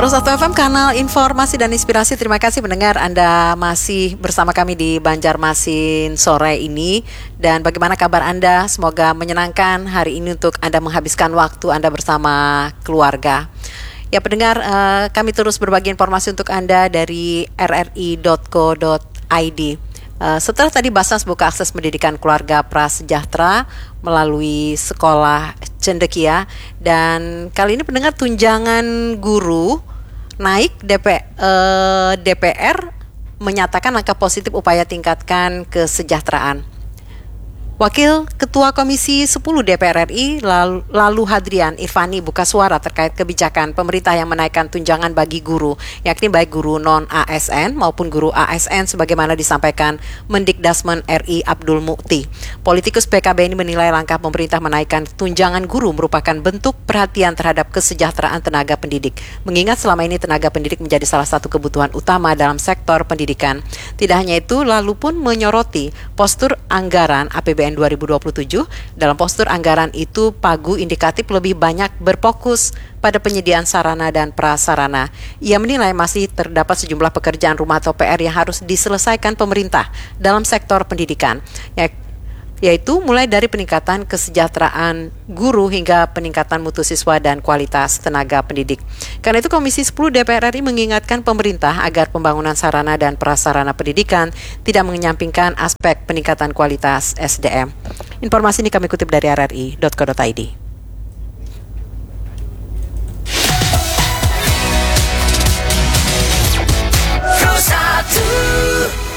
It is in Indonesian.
1 FM, kanal informasi dan inspirasi. Terima kasih mendengar Anda masih bersama kami di Banjarmasin sore ini. Dan bagaimana kabar Anda? Semoga menyenangkan hari ini untuk Anda menghabiskan waktu Anda bersama keluarga. Ya pendengar, kami terus berbagi informasi untuk Anda dari rri.co.id. Setelah tadi Basnas buka akses pendidikan keluarga prasejahtera melalui sekolah cendekia, dan kali ini pendengar tunjangan guru naik. DPR menyatakan langkah positif upaya tingkatkan kesejahteraan. Wakil Ketua Komisi 10 DPR RI lalu Hadrian Irvani buka suara terkait kebijakan pemerintah yang menaikkan tunjangan bagi guru, yakni baik guru non-ASN maupun guru ASN sebagaimana disampaikan Mendikdasmen RI Abdul Mukti. Politikus PKB ini menilai langkah pemerintah menaikkan tunjangan guru merupakan bentuk perhatian terhadap kesejahteraan tenaga pendidik, mengingat selama ini tenaga pendidik menjadi salah satu kebutuhan utama dalam sektor pendidikan. Tidak hanya itu, lalu pun menyoroti postur anggaran APBN 2027. Dalam postur anggaran itu, Pagu indikatif lebih banyak berfokus pada penyediaan sarana dan prasarana. Ia menilai masih terdapat sejumlah pekerjaan rumah atau PR yang harus diselesaikan pemerintah dalam sektor pendidikan, yaitu mulai dari peningkatan kesejahteraan guru hingga peningkatan mutu siswa dan kualitas tenaga pendidik. Karena itu Komisi 10 DPR RI mengingatkan pemerintah agar pembangunan sarana dan prasarana pendidikan tidak menyampingkan aspek peningkatan kualitas SDM. Informasi ini kami kutip dari rri.co.id. Pro 1